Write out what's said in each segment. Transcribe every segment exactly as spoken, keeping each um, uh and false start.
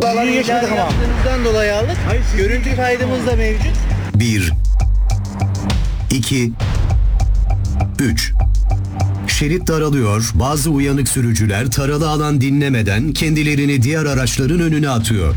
Taralı alanı ihlal yaptığınızdan dolayı aldık. Hayır, görüntü kaydımız da mevcut. bir, iki, üç. Şerit daralıyor, bazı uyanık sürücüler taralı alan dinlemeden kendilerini diğer araçların önüne atıyor.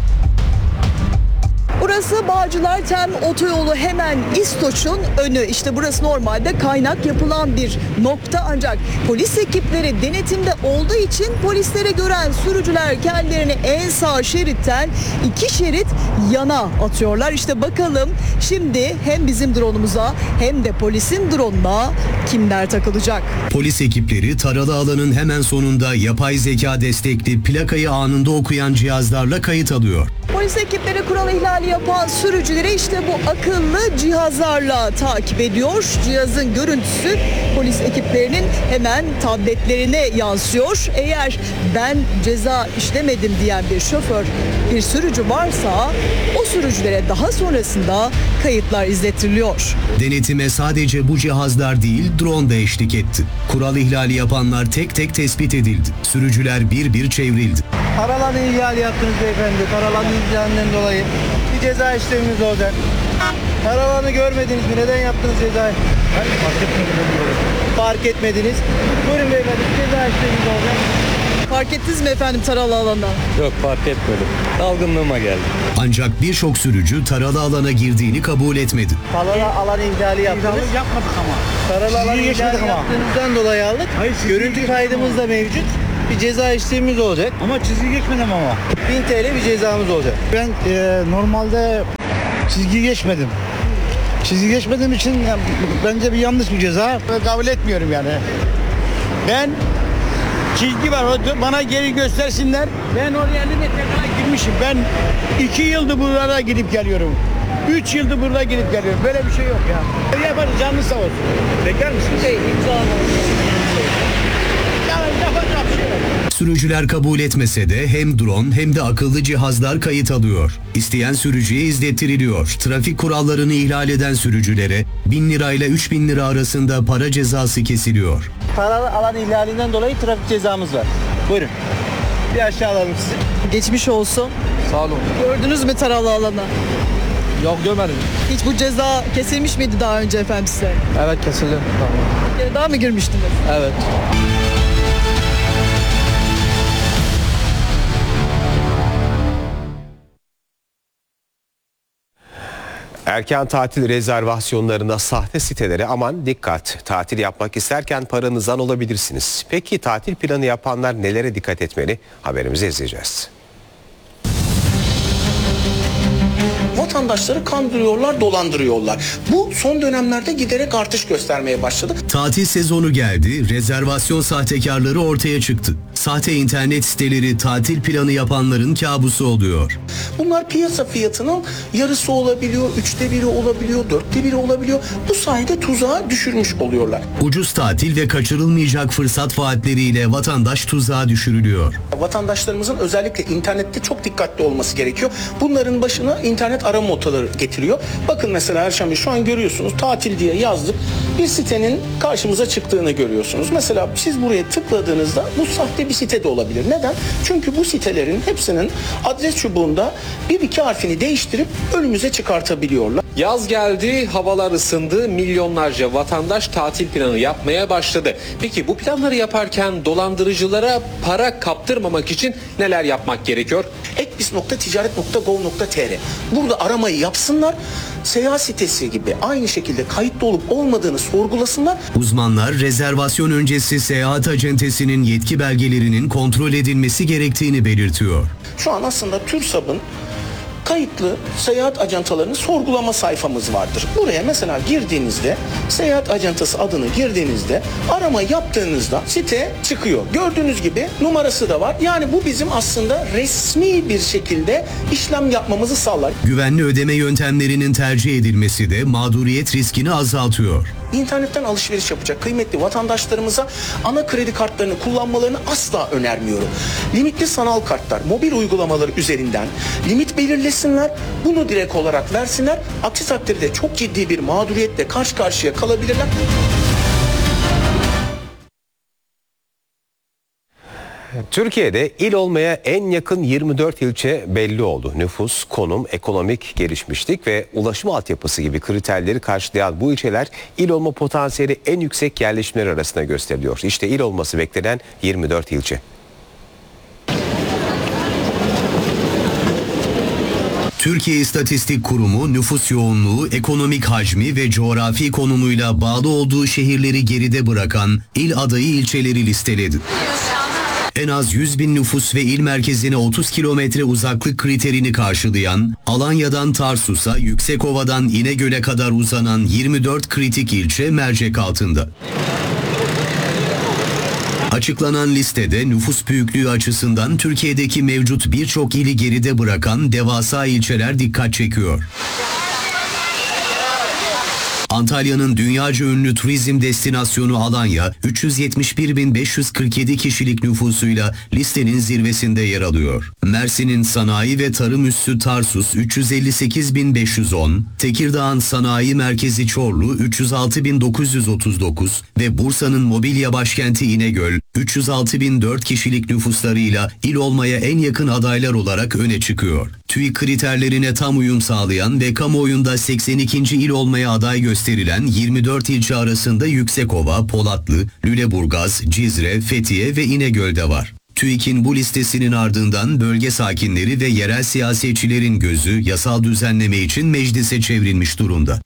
Burası Bağcılar Tem Otoyolu, hemen İstoç'un önü. İşte burası normalde kaynak yapılan bir nokta, ancak polis ekipleri denetimde olduğu için polislere gören sürücüler kendilerini en sağ şeritten iki şerit yana atıyorlar. İşte bakalım şimdi hem bizim drone'umuza hem de polisin drone'una kimler takılacak? Polis ekipleri taralı alanın hemen sonunda yapay zeka destekli plakayı anında okuyan cihazlarla kayıt alıyor. Polis ekipleri kural ihlali yapan sürücüleri işte bu akıllı cihazlarla takip ediyor. Cihazın görüntüsü polis ekiplerinin hemen tabletlerine yansıyor. Eğer ben ceza işlemedim diyen bir şoför, bir sürücü varsa o sürücülere daha sonrasında kayıtlar izlettiriliyor. Denetime sadece bu cihazlar değil, drone da eşlik etti. Kural ihlali yapanlar tek tek tespit edildi. Sürücüler bir bir çevrildi. Taralı alanı ihlal yaptınız beyefendi. Taralı alanı ihlalinden dolayı bir ceza işlemimiz olacak. Taralı alanı görmediniz mi? Neden yaptınız cezayı? Hayır, fark etmediniz. Fark etmediniz. Buyurun beyefendi, bir ceza işlemimiz olacak. Fark ettiniz mi efendim taralı alandan? Yok, fark etmedim. Dalgınlığıma geldi. Ancak birçok sürücü taralı alana girdiğini kabul etmedi. Taralı alan ihlali yaptınız. Yapmadık ama. Taralı alan ihlali geçmedik ama. yaptığınızdan dolayı aldık. Hayır, siz görüntü geçmedik kaydımız da mevcut. Bir ceza işlemimiz olacak. Ama çizgi geçmedim ama. bin TL bir cezamız olacak. Ben e, normalde çizgi geçmedim. Çizgi geçmediğim için yani, bence bir yanlış bir ceza. Ben kabul etmiyorum yani. Ben çizgi var, bana geri göstersinler. Ben oraya elli metre kadar girmişim. Ben iki yıldır buralara gidip geliyorum. Üç yıldır burada gidip geliyorum. Böyle bir şey yok ya. Ne yaparız, canınız sağ olsun. Bekler misiniz? Şey, imza Yani yapacak bir şey yok. Sürücüler kabul etmese de hem drone hem de akıllı cihazlar kayıt alıyor. İsteyen sürücüye izlettiriliyor. Trafik kurallarını ihlal eden sürücülere bin lirayla üç bin lira arasında para cezası kesiliyor. Taralı alan ihlalinden dolayı trafik cezamız var. Buyurun. Bir aşağı alalım sizi. Geçmiş olsun. Sağ olun. Gördünüz mü taralı alanı? Yok, görmedim. Hiç bu ceza kesilmiş miydi daha önce efendim size? Evet, kesildi. Tamam. Bir kere daha mı girmiştiniz? Evet. Erken tatil rezervasyonlarında sahte sitelere aman dikkat. Tatil yapmak isterken paranızdan olabilirsiniz. Peki tatil planı yapanlar nelere dikkat etmeli? Haberimizi izleyeceğiz. Vatandaşları kandırıyorlar, dolandırıyorlar. Bu son dönemlerde giderek artış göstermeye başladı. Tatil sezonu geldi, rezervasyon sahtekarları ortaya çıktı. Sahte internet siteleri tatil planı yapanların kabusu oluyor. Bunlar piyasa fiyatının yarısı olabiliyor, üçte biri olabiliyor, dörtte biri olabiliyor. Bu sayede tuzağa düşürmüş oluyorlar. Ucuz tatil ve kaçırılmayacak fırsat vaatleriyle vatandaş tuzağa düşürülüyor. Vatandaşlarımızın özellikle internette çok dikkatli olması gerekiyor. Bunların başına internet arama motorları getiriyor. Bakın mesela Erşan Bey, şu an görüyorsunuz, tatil diye yazdık. Bir sitenin karşımıza çıktığını görüyorsunuz. Mesela siz buraya tıkladığınızda bu sahte bir site de olabilir. Neden? Çünkü bu sitelerin hepsinin adres çubuğunda bir iki harfini değiştirip önümüze çıkartabiliyorlar. Yaz geldi, havalar ısındı, milyonlarca vatandaş tatil planı yapmaya başladı. Peki bu planları yaparken dolandırıcılara para kaptırmamak için neler yapmak gerekiyor? ekbis nokta ticaret nokta gov nokta tr. Burada aramayı yapsınlar. Seyahat sitesi gibi aynı şekilde kayıtlı olup olmadığını sorgulasınlar. Uzmanlar rezervasyon öncesi seyahat acentesinin yetki belgelerinin kontrol edilmesi gerektiğini belirtiyor. Şu an aslında TÜRSAB'ın kayıtlı seyahat ajantalarının sorgulama sayfamız vardır. Buraya mesela girdiğinizde, seyahat ajantası adını girdiğinizde, arama yaptığınızda site çıkıyor. Gördüğünüz gibi numarası da var. Yani bu bizim aslında resmi bir şekilde işlem yapmamızı sağlar. Güvenli ödeme yöntemlerinin tercih edilmesi de mağduriyet riskini azaltıyor. İnternetten alışveriş yapacak kıymetli vatandaşlarımıza ana kredi kartlarını kullanmalarını asla önermiyorum. Limitli sanal kartlar, mobil uygulamaları üzerinden limit belirlesinler, bunu direkt olarak versinler. Aksi takdirde çok ciddi bir mağduriyetle karşı karşıya kalabilirler. Türkiye'de il olmaya en yakın yirmi dört ilçe belli oldu. Nüfus, konum, ekonomik gelişmişlik ve ulaşım altyapısı gibi kriterleri karşılayan bu ilçeler il olma potansiyeli en yüksek yerleşimler arasında gösteriliyor. İşte il olması beklenen yirmi dört ilçe. Türkiye İstatistik Kurumu nüfus yoğunluğu, ekonomik hacmi ve coğrafi konumuyla bağlı olduğu şehirleri geride bırakan il adayı ilçeleri listeledi. En az yüz bin nüfus ve il merkezine otuz kilometre uzaklık kriterini karşılayan, Alanya'dan Tarsus'a, Yüksekova'dan İnegöl'e kadar uzanan yirmi dört kritik ilçe mercek altında. Açıklanan listede nüfus büyüklüğü açısından Türkiye'deki mevcut birçok ili geride bırakan devasa ilçeler dikkat çekiyor. Antalya'nın dünyaca ünlü turizm destinasyonu Alanya, üç yüz yetmiş bir bin beş yüz kırk yedi kişilik nüfusuyla listenin zirvesinde yer alıyor. Mersin'in sanayi ve tarım üssü Tarsus üç yüz elli sekiz bin beş yüz on, Tekirdağ'ın sanayi merkezi Çorlu üç yüz altı bin dokuz yüz otuz dokuz ve Bursa'nın mobilya başkenti İnegöl üç yüz altı bin dört kişilik nüfuslarıyla il olmaya en yakın adaylar olarak öne çıkıyor. TÜİK kriterlerine tam uyum sağlayan ve kamuoyunda seksen ikinci il olmaya aday gösterilen yirmi dört ilçe arasında Yüksekova, Polatlı, Lüleburgaz, Cizre, Fethiye ve İnegöl'de var. TÜİK'in bu listesinin ardından bölge sakinleri ve yerel siyasetçilerin gözü yasal düzenleme için meclise çevrilmiş durumda.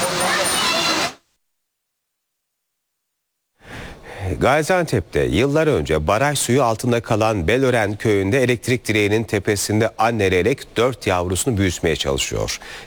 Gaziantep'te yıllar önce baraj suyu altında kalan Belören köyünde elektrik direğinin tepesinde anne leylek dört yavrusunu büyütmeye çalışıyor.